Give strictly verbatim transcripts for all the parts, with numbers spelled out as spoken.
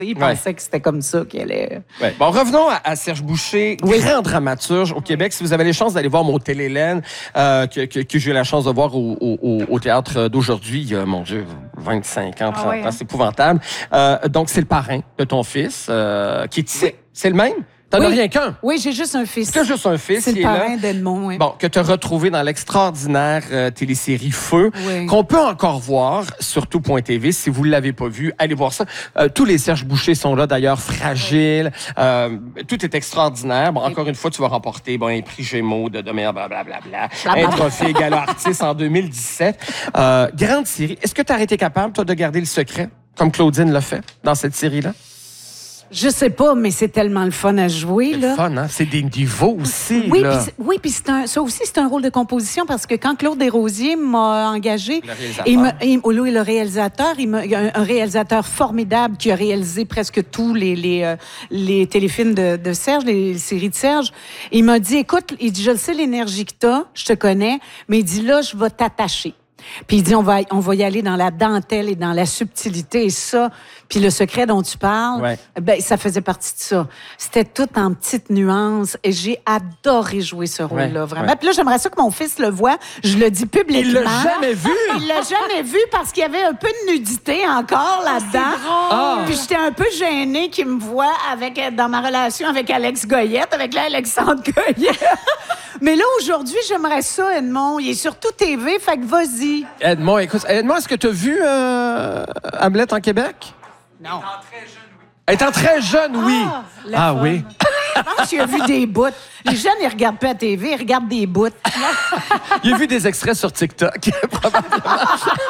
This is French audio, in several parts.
Il pensait ouais. que c'était comme ça qu'elle allait... Ouais. Bon, revenons à, à Serge Boucher, oui. grand dramaturge au Québec. Si vous avez les chances d'aller voir mon Télé-Hélène, euh, que, que, que j'ai eu la chance de voir au, au, au théâtre d'aujourd'hui, il y a, mon Dieu, vingt-cinq ans, trente ah ouais, ans, hein? C'est épouvantable. Euh, donc, c'est le parrain de ton fils, euh, qui est ici. Oui. C'est le même? T'en oui. as rien qu'un? Oui, j'ai juste un fils. T'as juste un fils. C'est le parrain d'Edmond, oui. Bon, que tu as retrouvé dans l'extraordinaire euh, télésérie Feu, oui. qu'on peut encore voir sur tout point T V. Si vous ne l'avez pas vu, allez voir ça. Euh, tous les Serge Boucher sont là, d'ailleurs, fragiles. Oui. Euh, tout est extraordinaire. Bon, encore oui. une fois, tu vas remporter bon, un prix Gémeaux de, de meilleur blablabla, un trophée Gala Artiste en deux mille dix-sept. Euh, grande série. Est-ce que tu as été capable, toi, de garder le secret, comme Claudine l'a fait dans cette série-là? Je sais pas, mais c'est tellement le fun à jouer. C'est là. le fun, hein? C'est des niveaux aussi. Oui, là. Pis oui, puis ça aussi, c'est un rôle de composition parce que quand Claude Desrosiers m'a engagé, le réalisateur, il me, il, oui, le réalisateur, il me, il un, un réalisateur formidable qui a réalisé presque tous les, les, euh, les téléfilms de, de Serge, les, les séries de Serge. Il m'a dit, écoute, il dit, je le sais l'énergie que t'as, je te connais, mais il dit, là, je vais t'attacher. Puis il dit, on va, on va y aller dans la dentelle et dans la subtilité et ça. Puis le secret dont tu parles, ouais. ben ça faisait partie de ça. C'était tout en petites nuances et j'ai adoré jouer ce rôle-là, ouais, vraiment. Ouais. Puis là, j'aimerais ça que mon fils le voie. Je le dis publiquement. Il l'a jamais vu! Il l'a jamais vu parce qu'il y avait un peu de nudité encore là-dedans. Ah. Puis j'étais un peu gênée qu'il me voie avec, dans ma relation avec Alex Goyette, avec l'Alexandre Goyette. Mais là, aujourd'hui, j'aimerais ça, Edmond. Il est sur tout T V, fait que vas-y. Edmond, écoute, Edmond, est-ce que tu as vu euh, Hamlet en Québec? Non. Elle est en très jeune, oui. Ah, ah oui. Je pense qu'il a vu des bouts. Les jeunes, ils regardent pas la T V, ils regardent des bouts. Il a vu des extraits sur TikTok, probablement.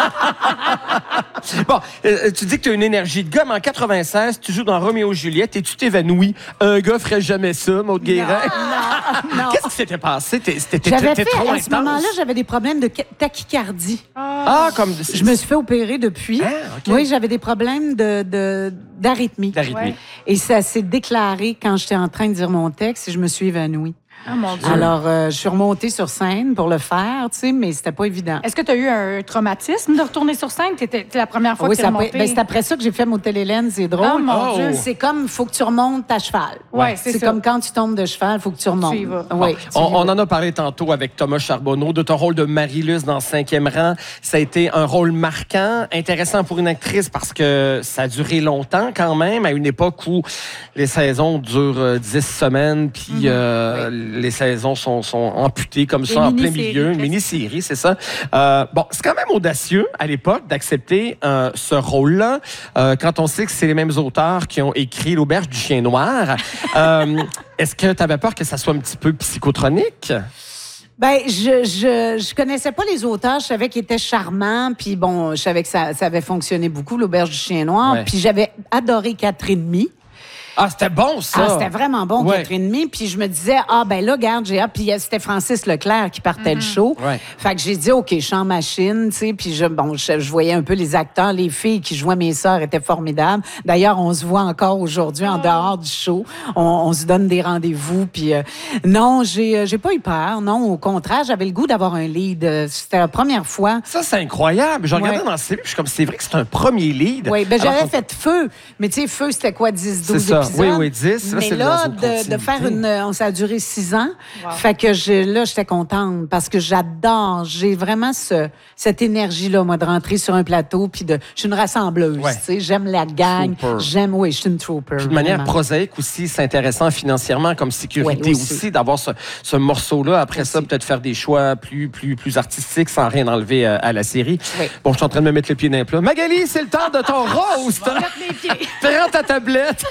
Bon, euh, tu dis que tu as une énergie de gars, mais en quatre-vingt-seize, tu joues dans Roméo et Juliette et tu t'évanouis. Un gars ferait jamais ça, Maude Guérin. Non, non. Qu'est-ce qui s'était passé? T'es, t'es, j'avais t'es fait, trop à intense. ce moment-là, j'avais des problèmes de tachycardie. Ah, comme... Je me suis fait opérer depuis. Ah, okay. Oui, j'avais des problèmes de, de, d'arythmie. D'arythmie. Ouais. Et ça s'est déclaré quand j'étais en train de dire mon texte et je me suis évanouie. Ah, mon Dieu. Alors, euh, je suis remontée sur scène pour le faire, tu sais, mais c'était pas évident. Est-ce que tu as eu un traumatisme de retourner sur scène? C'était la première fois oui, que tu es remontée? Ben, c'est après ça que j'ai fait mon Télé-Hélène, c'est drôle. Oh, mon Dieu. C'est comme, il faut que tu remontes à cheval. Ouais, c'est c'est ça. comme quand tu tombes de cheval, il faut que tu remontes. Tu y vas. Oui, bon, on, on en a parlé tantôt avec Thomas Charbonneau de ton rôle de Marie-Luce dans Cinquième rang. Ça a été un rôle marquant, intéressant pour une actrice parce que ça a duré longtemps quand même, à une époque où les saisons durent dix semaines, puis mm-hmm. euh, oui. les saisons sont Sont, sont amputés comme ça, en plein milieu. Une mini-série, c'est ça. Euh, bon, c'est quand même audacieux, à l'époque, d'accepter euh, ce rôle-là, euh, quand on sait que c'est les mêmes auteurs qui ont écrit L'Auberge du Chien Noir. euh, est-ce que tu avais peur que ça soit un petit peu psychotronique? Ben, je, je, je connaissais pas les auteurs. Je savais qu'ils étaient charmants. Puis bon, je savais que ça, ça avait fonctionné beaucoup, L'Auberge du Chien Noir. Ouais. Puis j'avais adoré quatre et demi. Ah, c'était bon, ça! Ah, c'était vraiment bon, ouais. quatre et demi. Puis je me disais, ah, ben là, regarde, j'ai hâte. Puis c'était Francis Leclerc qui partait mm-hmm. le show. Ouais. Fait que j'ai dit, OK, chant machine, tu sais. Puis je, bon, je, je voyais un peu les acteurs, les filles qui jouaient mes sœurs étaient formidables. D'ailleurs, on se voit encore aujourd'hui en dehors du show. On, on se donne des rendez-vous. Puis euh, non, j'ai, j'ai pas eu peur. Non, au contraire, j'avais le goût d'avoir un lead. C'était la première fois. Ça, c'est incroyable. Je regardais ouais. dans le C V, puis je suis comme, c'est vrai que c'est un premier lead. Oui, ben j'avais fait Feu. Mais tu sais, Feu, c'était quoi, dix, douze épisodes? Oui, oui, dix. Mais là, de, de faire une... Ça a duré six ans. Wow. Fait que je, là, j'étais contente parce que j'adore. J'ai vraiment ce, cette énergie-là, moi, de rentrer sur un plateau puis de... Je suis une rassembleuse, ouais. tu sais. J'aime la gang. Trooper. J'aime... Oui, je suis une trooper. Puis de manière vraiment. Prosaïque aussi, c'est intéressant financièrement comme sécurité ouais, aussi. aussi, d'avoir ce, ce morceau-là. Après aussi. Ça, peut-être faire des choix plus, plus, plus artistiques sans rien enlever à, à la série. Oui. Bon, je suis en train de me mettre le pied dans le plat. Magali, c'est le temps de ton roast! Je vais mettre mes pieds. Prends ta tablette.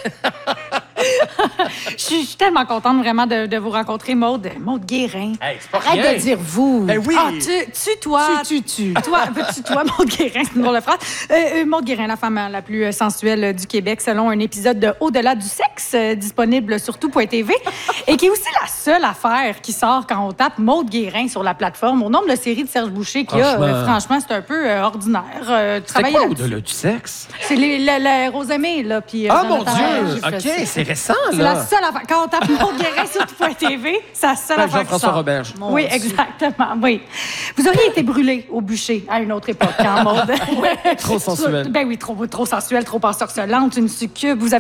Je suis tellement contente vraiment de, de vous rencontrer, Maude. Maude Guérin. Hey, c'est pas Arrête rien. de dire vous. Ben oui. Ah, tu, tu, toi. Tu, tu, tu. Toi, tu, toi, Maude Guérin, c'est une drôle de phrase. Euh, Maude Guérin, la femme la plus sensuelle du Québec, selon un épisode de Au-delà du sexe, euh, disponible sur tout point T V, et qui est aussi la seule affaire qui sort quand on tape Maude Guérin sur la plateforme. Au nombre de séries de Serge Boucher qu'il y a, euh, franchement, c'est un peu euh, ordinaire. Euh, c'est quoi Au-delà du sexe? C'est les, les, les Rosemée, là. Puis, ah, mon Dieu! OK, c'est récent. intéressant, là. C'est la seule affaire. Quand on tape Maude Guérin sur tout point T V, c'est la seule Ben, affaire qui Jean-François sort. Roberge. Mon Oui, Dieu. exactement, oui. Vous auriez été brûlé au bûcher à une autre époque, hein, Maude? Trop sensuel. Ben oui, trop, trop sensuelle, trop ensorcelante, une succube. Vous